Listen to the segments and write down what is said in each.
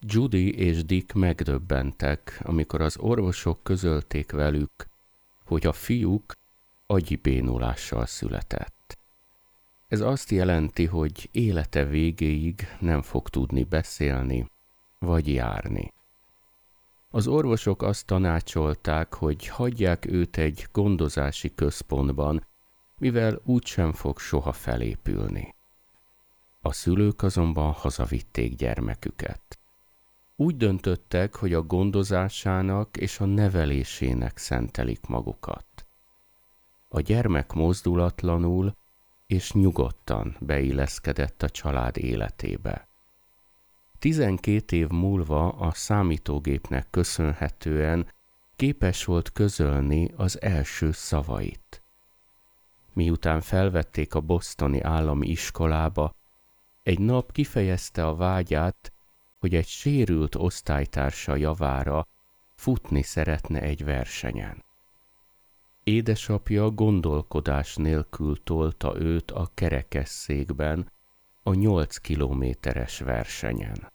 Judy és Dick megdöbbentek, amikor az orvosok közölték velük, hogy a fiúk agyi bénulással született. Ez azt jelenti, hogy élete végéig nem fog tudni beszélni vagy járni. Az orvosok azt tanácsolták, hogy hagyják őt egy gondozási központban, mivel úgysem fog soha felépülni. A szülők azonban hazavitték gyermeküket. Úgy döntöttek, hogy a gondozásának és a nevelésének szentelik magukat. A gyermek mozdulatlanul és nyugodtan beilleszkedett a család életébe. 12 év múlva a számítógépnek köszönhetően képes volt közölni az első szavait. Miután felvették a bostoni állami iskolába, egy nap kifejezte a vágyát, hogy egy sérült osztálytársa javára futni szeretne egy versenyen. Édesapja gondolkodás nélkül tolta őt a kerekesszékben a 8 kilométeres versenyen.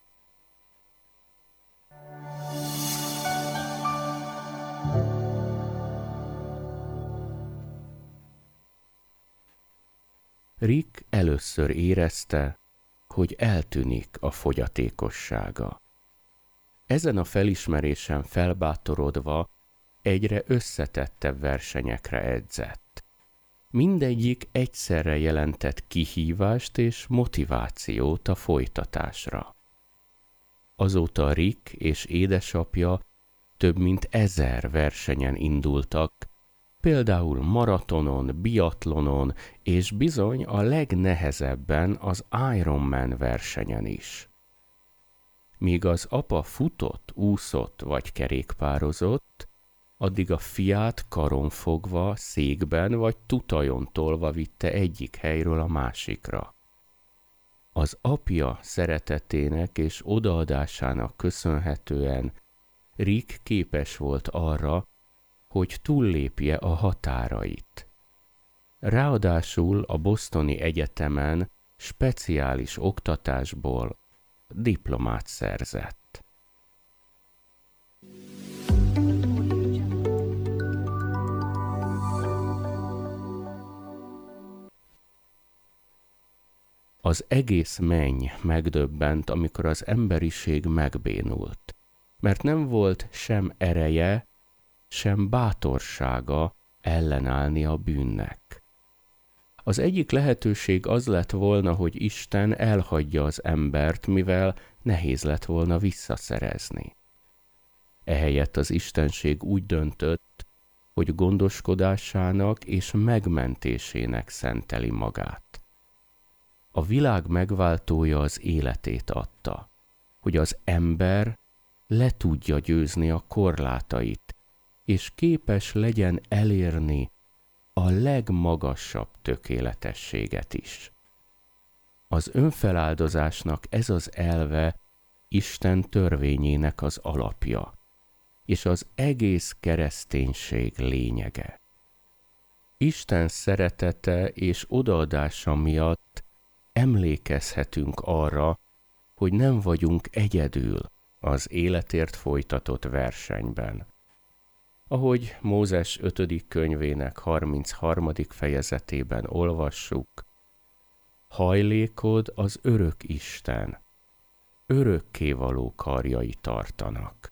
Rick először érezte, hogy eltűnik a fogyatékossága. Ezen a felismerésen felbátorodva egyre összetettebb versenyekre edzett. Mindegyik egyszerre jelentett kihívást és motivációt a folytatásra. Azóta Rick és édesapja több mint 1000 versenyen indultak, például maratonon, biatlonon és bizony a legnehezebben az Ironman versenyen is. Míg az apa futott, úszott vagy kerékpározott, addig a fiát karon fogva, székben vagy tutajon tolva vitte egyik helyről a másikra. Az apja szeretetének és odaadásának köszönhetően Rick képes volt arra, hogy túllépje a határait. Ráadásul a bostoni egyetemen speciális oktatásból diplomát szerzett. Az egész menny megdöbbent, amikor az emberiség megbénult, mert nem volt sem ereje, sem bátorsága ellenállni a bűnnek. Az egyik lehetőség az lett volna, hogy Isten elhagyja az embert, mivel nehéz lett volna visszaszerezni. Ehelyett az Istenség úgy döntött, hogy gondoskodásának és megmentésének szenteli magát. A világ megváltója az életét adta, hogy az ember le tudja győzni a korlátait, és képes legyen elérni a legmagasabb tökéletességet is. Az önfeláldozásnak ez az elve Isten törvényének az alapja, és az egész kereszténység lényege. Isten szeretete és odaadása miatt emlékezhetünk arra, hogy nem vagyunk egyedül az életért folytatott versenyben. Ahogy Mózes 5. könyvének 33. fejezetében olvassuk, hajlékod az örök Isten, örökkévaló karjai tartanak.